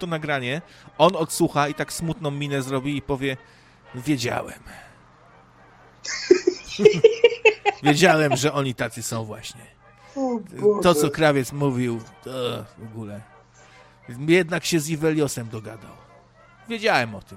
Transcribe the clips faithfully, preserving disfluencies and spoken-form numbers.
to nagranie, on odsłucha i tak smutną minę zrobi i powie: wiedziałem. Wiedziałem, że oni tacy są właśnie. To, co krawiec mówił, to w ogóle. Jednak się z Iveliosem dogadał. Wiedziałem o tym.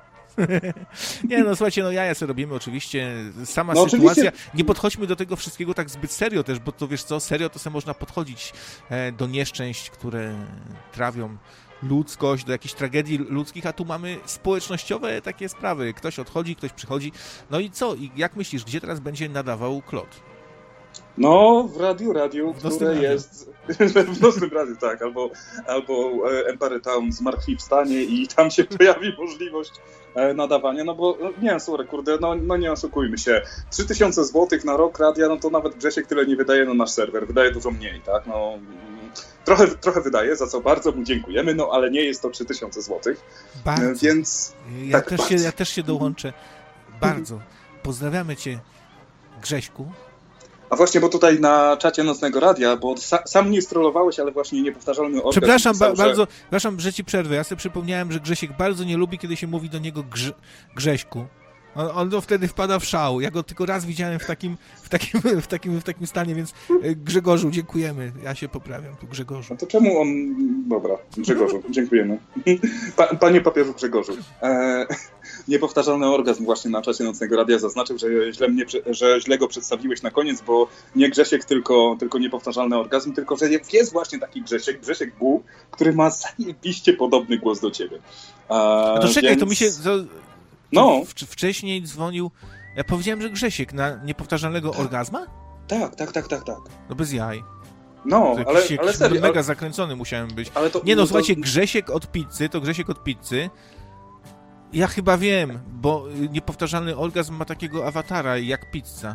Nie, no słuchajcie, no jaja sobie robimy oczywiście. Sama no, sytuacja. Oczywiście. Nie podchodźmy do tego wszystkiego tak zbyt serio też, bo to wiesz co, serio to sobie można podchodzić do nieszczęść, które trawią ludzkość, do jakichś tragedii ludzkich, a tu mamy społecznościowe takie sprawy. Ktoś odchodzi, ktoś przychodzi. No i co? I jak myślisz, gdzie teraz będzie nadawał Klot? No, w radiu, radiu, w które radiu. jest w nocnym radiu, tak, albo, albo Empire Town zmartwychwstanie i tam się pojawi możliwość nadawania, no bo nie, sorry, kurde, no, no nie oszukujmy się. trzy tysiące złotych na rok radia, no to nawet Grzesiek tyle nie wydaje na nasz serwer, wydaje dużo mniej, tak, no trochę, trochę wydaje, za co bardzo mu dziękujemy, no ale nie jest to trzy tysiące złotych, bardzo. Więc... Ja, tak, też bardzo. się, ja też się dołączę. Bardzo. Pozdrawiamy cię, Grześku. A właśnie, bo tutaj na czacie Nocnego Radia, bo sa, sam nie strollowałeś, ale właśnie niepowtarzalny orgazm. Przepraszam, pisał, ba- że... bardzo, przepraszam, że ci przerwę. Ja sobie przypomniałem, że Grzesiek bardzo nie lubi, kiedy się mówi do niego grz- Grześku. On, on to wtedy wpada w szał. Ja go tylko raz widziałem w takim, w takim, w takim, w takim stanie, więc Grzegorzu, dziękujemy. Ja się poprawiam tu, Grzegorzu. No to czemu on... Dobra, Grzegorzu, dziękujemy. Pa, panie papieżu Grzegorzu. E, niepowtarzalny orgazm właśnie na czacie Nocnego Radia zaznaczył, że źle, mnie, że źle go przedstawiłeś na koniec, bo nie Grzesiek, tylko, tylko niepowtarzalny orgazm, tylko że jest właśnie taki Grzesiek, Grzesiek Bu, który ma zajebiście podobny głos do ciebie. E, A to czekaj, więc... to mi się... To... No. W, wcześniej dzwonił... Ja powiedziałem, że Grzesiek na niepowtarzalnego tak. orgazma? Tak, tak, tak, tak, tak. No bez jaj. No, jakiś, ale, jakiś ale serio. Mega ale... zakręcony musiałem być. Ale to, Nie no, no słuchajcie, to... Grzesiek od pizzy, to Grzesiek od pizzy. Ja chyba wiem, bo niepowtarzalny orgazm ma takiego awatara jak pizza.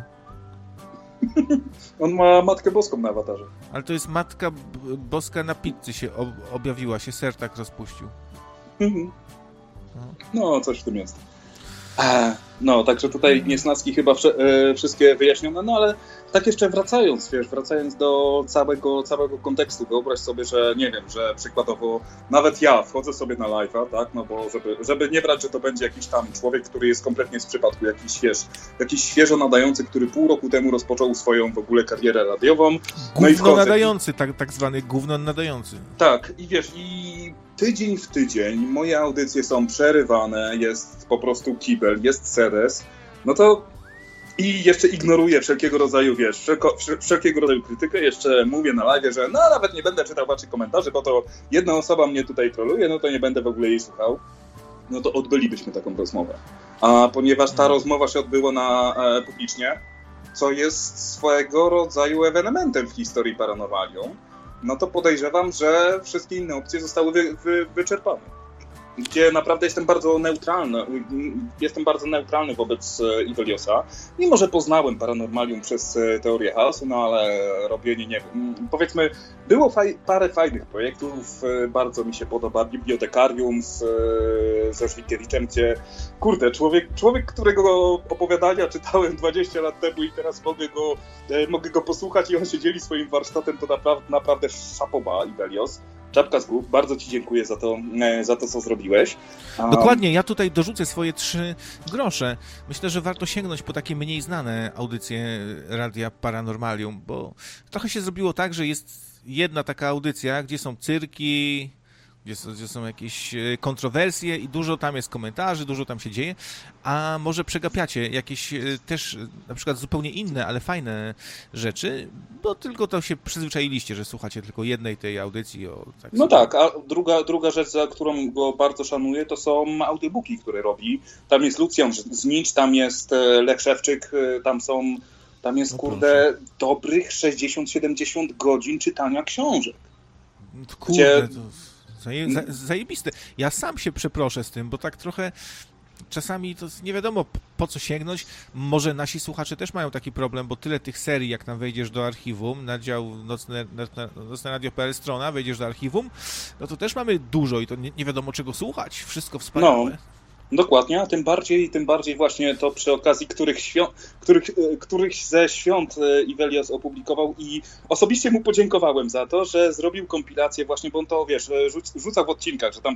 On ma Matkę Boską na awatarze. Ale to jest Matka Boska na pizzy się ob- objawiła, się ser tak rozpuścił. Mhm. No, coś w tym jest. No, także tutaj niesnaski chyba wsze- wszystkie wyjaśnione, no ale tak jeszcze wracając, wiesz, wracając do całego, całego kontekstu, wyobraź sobie, że nie wiem, że przykładowo nawet ja wchodzę sobie na live'a, tak, no bo żeby, żeby nie brać, że to będzie jakiś tam człowiek, który jest kompletnie z przypadku, jakiś śwież, jakiś świeżo nadający, który pół roku temu rozpoczął swoją w ogóle karierę radiową. Gówno no i wchodzę. nadający, tak, tak zwany gówno nadający. Tak, i wiesz, i tydzień w tydzień moje audycje są przerywane, jest po prostu kibel, jest sedes, no to i jeszcze ignoruję wszelkiego rodzaju, wiesz, wszelko, wszelkiego rodzaju krytykę, jeszcze mówię na live, że no nawet nie będę czytał waszych komentarzy, bo to jedna osoba mnie tutaj troluje, no to nie będę w ogóle jej słuchał, no to odbylibyśmy taką rozmowę. A ponieważ ta rozmowa się odbyła na e, publicznie, co jest swego rodzaju ewenementem w historii Paranormalium, no to podejrzewam, że wszystkie inne opcje zostały wy, wy, wyczerpane. Gdzie naprawdę jestem bardzo neutralny, jestem bardzo neutralny wobec Iveliosa. Mimo że poznałem Paranormalium przez teorię chaosu, no ale robienie, nie wiem, powiedzmy, było faj, parę fajnych projektów, bardzo mi się podoba Bibliotekarium z, ze Żwikiewiczem, gdzie, kurde, człowiek, człowiek, którego opowiadania czytałem dwadzieścia lat temu i teraz mogę go, mogę go posłuchać i on się dzieli swoim warsztatem, to naprawdę, naprawdę szapoba, Ivelios. Czapka z głów, bardzo ci dziękuję za to, za to, co zrobiłeś. Um... Dokładnie, ja tutaj dorzucę swoje trzy grosze. Myślę, że warto sięgnąć po takie mniej znane audycje Radia Paranormalium, bo trochę się zrobiło tak, że jest jedna taka audycja, gdzie są cyrki, gdzie są, gdzie są jakieś kontrowersje i dużo tam jest komentarzy, dużo tam się dzieje, a może przegapiacie jakieś też na przykład zupełnie inne, ale fajne rzeczy, bo tylko to się przyzwyczailiście, że słuchacie tylko jednej tej audycji. O, tak no tak, a druga, druga rzecz, za którą go bardzo szanuję, to są audiobooki, które robi. Tam jest Lucjan Znicz, tam jest Lech Szewczyk, tam są, tam jest, no kurde, proszę. dobrych sześćdziesiąt siedemdziesiąt godzin czytania książek. Kurde, gdzie... to... Zaje, za, zajebiste. Ja sam się przeproszę z tym, bo tak trochę czasami to nie wiadomo po co sięgnąć. Może nasi słuchacze też mają taki problem, bo tyle tych serii, jak tam wejdziesz do archiwum, na dział Nocne, Nocne Radio kropka p l strona, wejdziesz do archiwum, no to też mamy dużo i to nie, nie wiadomo czego słuchać. Wszystko wspaniałe. No. Dokładnie, a tym bardziej, tym bardziej właśnie to przy okazji których, świąt, których, których ze świąt Ivelios opublikował i osobiście mu podziękowałem za to, że zrobił kompilację właśnie, bo on to, wiesz, rzucał w odcinkach, że tam